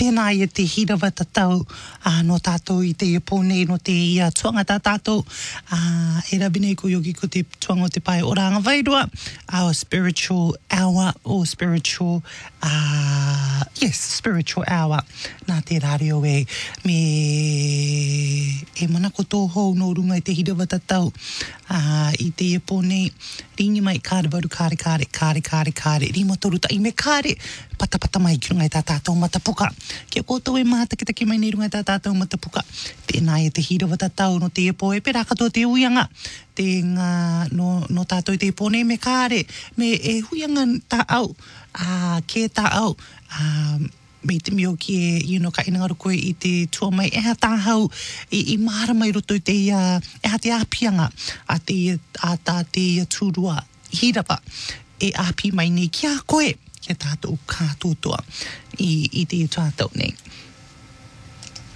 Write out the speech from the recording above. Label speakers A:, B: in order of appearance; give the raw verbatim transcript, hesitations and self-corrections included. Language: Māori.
A: tēnā i te hirawa tatau uh, no tātou i te epone no te ia tuanga tā tātou uh, e rabi nei ko yogi ko te tuanga o te pai o ranga wairua our spiritual hour or spiritual uh, yes spiritual hour nā te rāreo e me e manako tōhou no runga i te hirawa tatau uh, i te epone ringi mai kāre waru kāre kāre kāre kāre kāre rima toru ta i me kāre pata pata mai ki runga i tā tātou matapuka. Kia koutou e maha take take mai nei runga i tā tātou matapuka. Tēnā e te hirawa tātou no te epo e pera katoa te uianga. Te ngā no, no tātou i te epo nei me kāre. Me e huianga tā au. Uh, ke tā au. Uh, me te mio ki e, you know, ka inangaru koe i te tua mai. Eha tāhau i, i mahara mai roto i te uh, eha te āpianga a te a tā te tūrua hirawa. E āpi mai nei kia koe. Kia tātou kātotoa i, i te tātou nei.